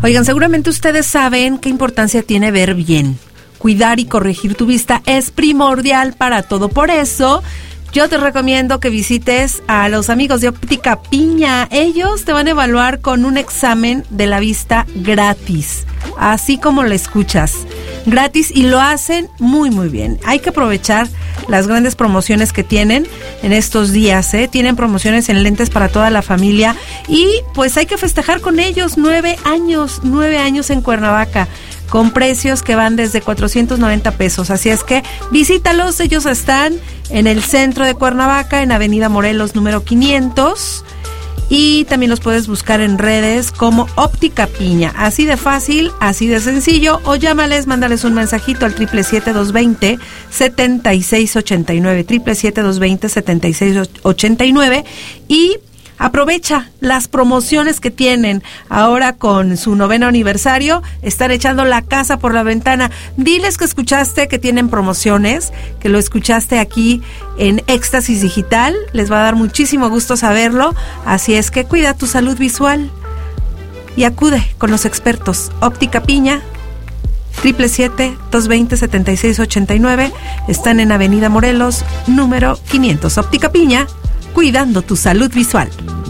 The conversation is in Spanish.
Oigan, seguramente ustedes saben qué importancia tiene ver bien. Cuidar y corregir tu vista es primordial para todo. Por eso, yo te recomiendo que visites a los amigos de Óptica Piña. Ellos te van a evaluar con un examen de la vista gratis, así como lo escuchas. Gratis, y lo hacen muy muy bien. Hay que aprovechar las grandes promociones que tienen en estos días, Tienen promociones en lentes para toda la familia y pues hay que festejar con ellos 9 años en Cuernavaca, con precios que van desde 490 pesos. Así es que visítalos, ellos están en el centro de Cuernavaca, en Avenida Morelos número 500. Y también los puedes buscar en redes como Óptica Piña. Así de fácil, así de sencillo. O llámales, mándales un mensajito al 777-220-7689. 777-220-7689. Y aprovecha las promociones que tienen ahora con su 9º aniversario. Están echando la casa por la ventana. Diles que escuchaste que tienen promociones, que lo escuchaste aquí en Éxtasis Digital. Les va a dar muchísimo gusto saberlo. Así es que cuida tu salud visual y acude con los expertos. Óptica Piña, 777-220-7689. Están en Avenida Morelos número 500. Óptica Piña, cuidando tu salud visual.